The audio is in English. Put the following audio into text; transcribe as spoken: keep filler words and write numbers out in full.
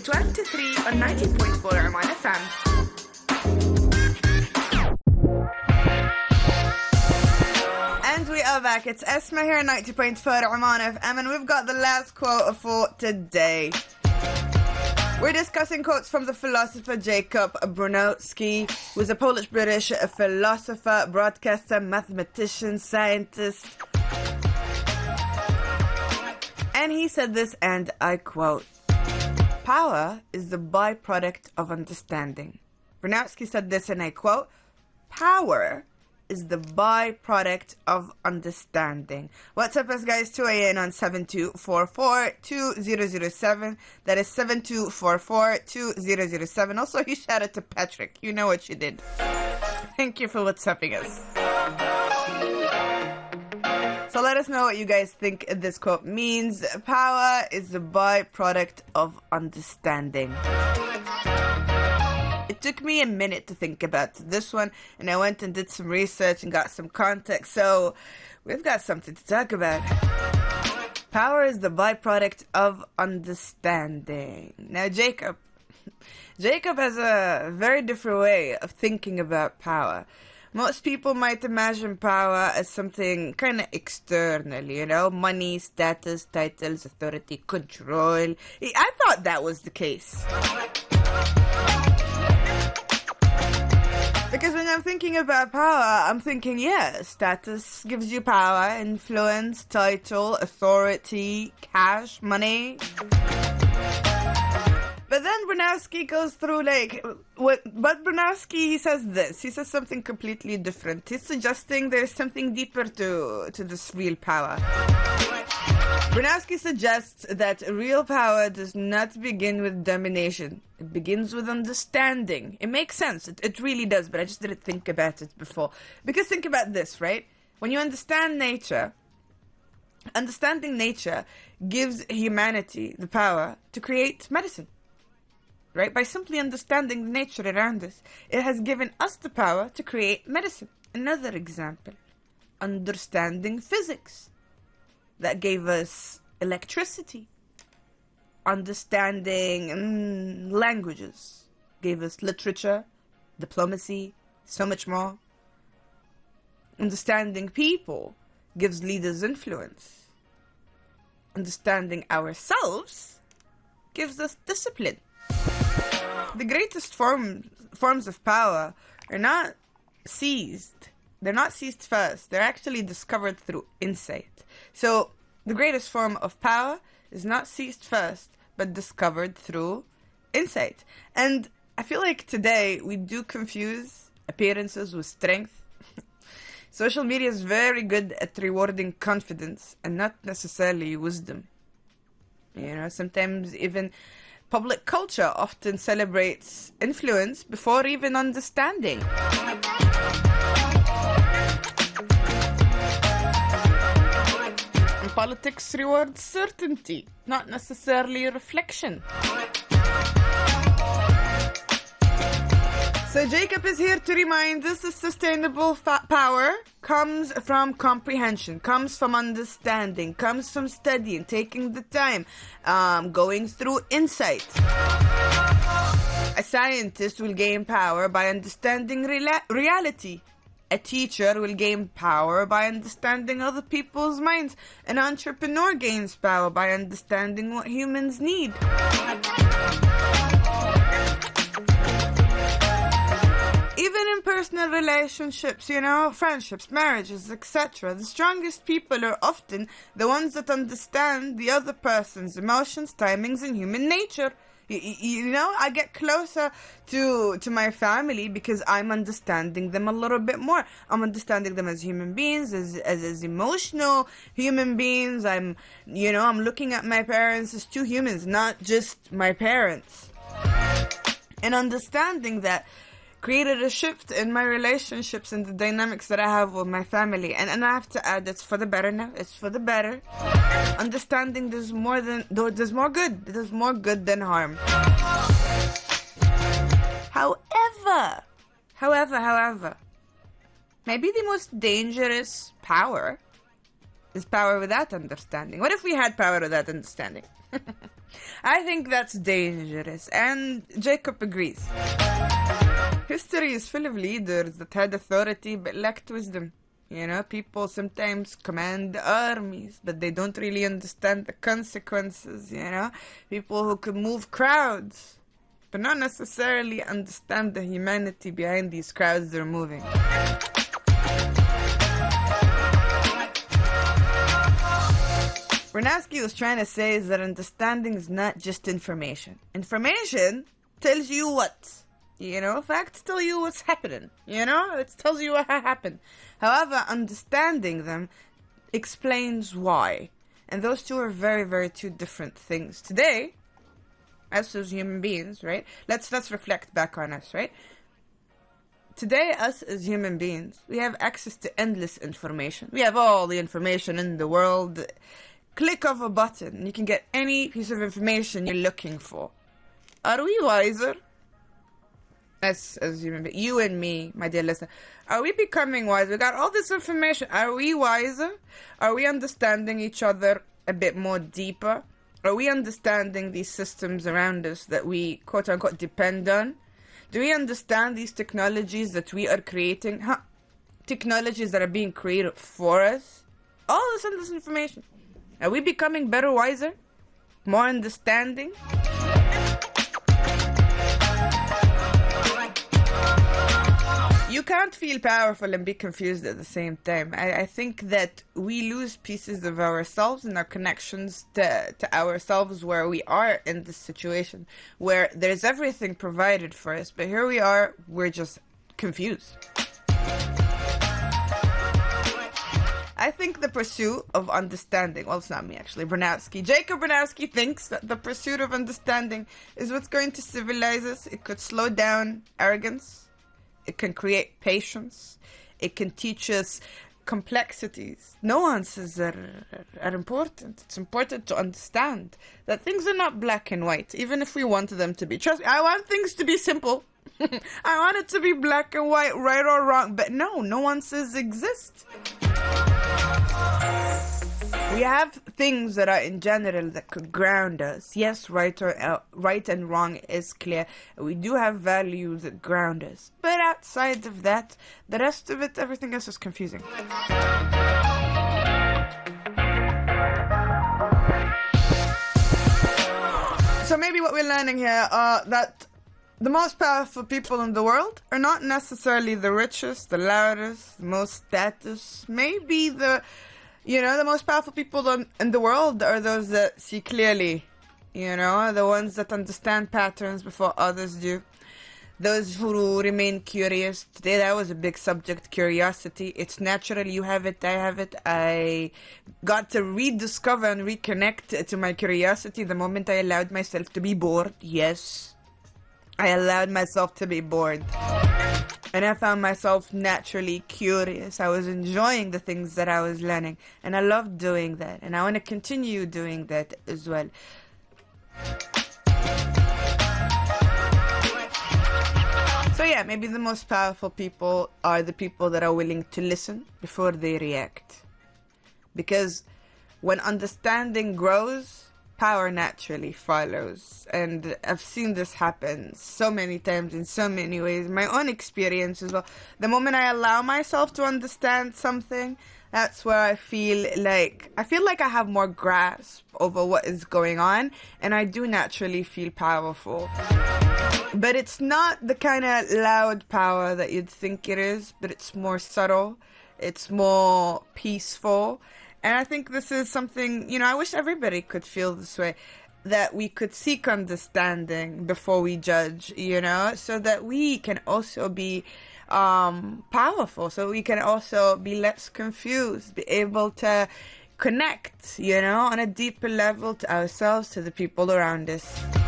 twelve to three on ninety point four Oman F M. And we are back. It's Esma here, ninety point four Oman F M, and we've got the last quote for today. We're discussing quotes from the philosopher Jacob Bronowski, who is a Polish-British philosopher, broadcaster, mathematician, scientist. And he said this, and I quote, "Power is the byproduct of understanding." Bronowski said this, and I quote, "Power is the byproduct of understanding." WhatsApp us, guys, two A N on seven two four four two zero zero seven. That is seven two four four two zero zero seven. Also, you shout out to Patrick. You know what you did. Thank you for WhatsApping us. So let us know what you guys think this quote means. Power is the byproduct of understanding. It took me a minute to think about this one, and I went and did some research and got some context, so we've got something to talk about. Power is the byproduct of understanding. Now, Jacob, Jacob has a very different way of thinking about power. Most people might imagine power as something kind of external, you know, money, status, titles, authority, control. I thought that was the case. Because when I'm thinking about power, I'm thinking, yeah, status gives you power, influence, title, authority, cash, money. But then Bronowski goes through, like, what, but Bronowski, he says this. He says something completely different. He's suggesting there's something deeper to, to this real power. Bronowski suggests that real power does not begin with domination. It begins with understanding. It makes sense. It, it really does, but I just didn't think about it before. Because think about this, right? When you understand nature, understanding nature gives humanity the power to create medicine. Right? By simply understanding the nature around us, it has given us the power to create medicine. Another example, understanding physics. That gave us electricity. Understanding mm, languages gave us literature, diplomacy, so much more. Understanding people gives leaders influence. Understanding ourselves gives us discipline. The greatest form, forms of power are not seized. They're not seized first. They're actually discovered through insight. So the greatest form of power is not seized first, but discovered through insight. And I feel like today we do confuse appearances with strength. Social media is very good at rewarding confidence and not necessarily wisdom. You know, sometimes even public culture often celebrates influence before even understanding. And politics rewards certainty, not necessarily reflection. So Jacob is here to remind us that sustainable fa- power comes from comprehension, comes from understanding, comes from studying, taking the time, um, going through insight. A scientist will gain power by understanding rela- reality. A teacher will gain power by understanding other people's minds. An entrepreneur gains power by understanding what humans need. Even in personal relationships, you know, friendships, marriages, et cetera, the strongest people are often the ones that understand the other person's emotions, timings, and human nature. You, you know, I get closer to to my family because I'm understanding them a little bit more. I'm understanding them as human beings, as, as as emotional human beings. I'm, you know, I'm looking at my parents as two humans, not just my parents. And understanding that created a shift in my relationships and the dynamics that I have with my family. And, and I have to add, it's for the better now. It's for the better. Understanding there's more than there's more good. There's more good than harm. However, however, however, maybe the most dangerous power is power without understanding. What if we had power without understanding? I think that's dangerous, and Jacob agrees. History is full of leaders that had authority but lacked wisdom. You know, people sometimes command armies, but they don't really understand the consequences, you know? People who could move crowds, but not necessarily understand the humanity behind these crowds they're moving. Bernowski was trying to say is that understanding is not just information. Information tells you what? You know, facts tell you what's happening. You know, it tells you what happened. However, understanding them explains why. And those two are very, very two different things. Today, us as human beings, right? Let's let's reflect back on us, right? Today, us as human beings, we have access to endless information. We have all the information in the world. Click of a button, and you can get any piece of information you're looking for. Are we wiser? As, as human beings, you and me, my dear listener, are we becoming wiser? We got all this information. Are we wiser? Are we understanding each other a bit more deeper? Are we understanding these systems around us that we, quote unquote, depend on? Do we understand these technologies that we are creating? Huh? Technologies that are being created for us? All this endless information. Are we becoming better, wiser? More understanding? You can't feel powerful and be confused at the same time. I, I think that we lose pieces of ourselves and our connections to, to ourselves where we are in this situation, where there's everything provided for us, but here we are, we're just confused. I think the pursuit of understanding, well, it's not me actually, Bernowski. Jacob Bernowski thinks that the pursuit of understanding is what's going to civilize us. It could slow down arrogance. It can create patience. It can teach us complexities. Nuances are, are important. It's important to understand that things are not black and white, even if we want them to be. Trust me, I want things to be simple. I want it to be black and white, right or wrong. But no, nuances exist. We have things that are in general that could ground us. Yes, right or uh, right and wrong is clear. We do have values that ground us. But outside of that, the rest of it, everything else is confusing. So maybe what we're learning here are that the most powerful people in the world are not necessarily the richest, the loudest, the most status. Maybe the... You know, the most powerful people in the world are those that see clearly, you know, the ones that understand patterns before others do. Those who remain curious. Today that was a big subject, curiosity. It's natural, you have it, I have it. I got to rediscover and reconnect to my curiosity the moment I allowed myself to be bored. Yes, I allowed myself to be bored. And I found myself naturally curious. I was enjoying the things that I was learning. And I loved doing that. And I want to continue doing that as well. So yeah, maybe the most powerful people are the people that are willing to listen before they react. Because when understanding grows, power naturally follows. And I've seen this happen so many times in so many ways. My own experience as well. The moment I allow myself to understand something, that's where I feel like I feel like I have more grasp over what is going on, and I do naturally feel powerful. But it's not the kind of loud power that you'd think it is, but it's more subtle, it's more peaceful. And I think this is something, you know, I wish everybody could feel this way, that we could seek understanding before we judge, you know, so that we can also be um, powerful, so we can also be less confused, be able to connect, you know, on a deeper level to ourselves, to the people around us.